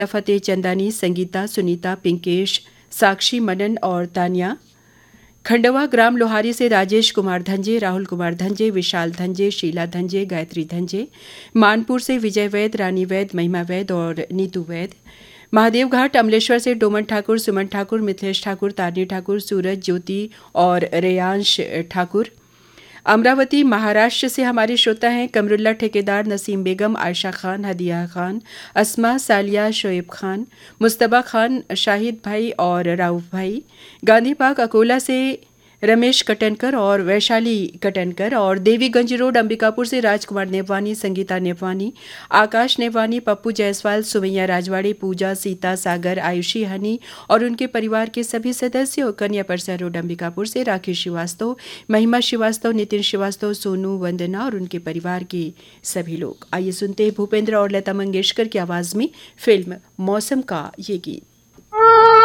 फतेह चंदानी, संगीता, सुनीता, पिंकेश, साक्षी, मनन और तानिया। खंडवा ग्राम लोहारी से राजेश कुमार धंजे, राहुल कुमार धंजे, विशाल धंजे, शीला धंजे, गायत्री धंजे। मानपुर से विजय वैद, रानी वैद, महिमा वैद और नीतू वैद। महादेव घाट अमलेश्वर से डोमन ठाकुर, सुमन ठाकुर, मिथिलेश ठाकुर, तारनी ठाकुर, सूरज, ज्योति और रेयांश ठाकुर। अमरावती महाराष्ट्र से हमारे श्रोता हैं कमरुल्ला ठेकेदार, नसीम बेगम, आयशा खान, हदिया खान, अस्मा, सालिया, शोएब खान, मुस्तबा खान, शाहिद भाई और राउफ भाई। गांधी पार्क अकोला से रमेश कटनकर और वैशाली कटनकर। और देवीगंज रोड अंबिकापुर से राजकुमार नेवानी, संगीता नेवानी, आकाश नेवानी, पप्पू जायसवाल, सुमैया राजवाड़ी, पूजा, सीता, सागर, आयुषी, हनी और उनके परिवार के सभी सदस्यों। कन्या परसा रोड अंबिकापुर से राकेश श्रीवास्तव, महिमा श्रीवास्तव, नितिन श्रीवास्तव, सोनू, वंदना और उनके परिवार के सभी लोग। आइए सुनते हैं भूपेंद्र और लता मंगेशकर की आवाज में फिल्म मौसम का ये गीत।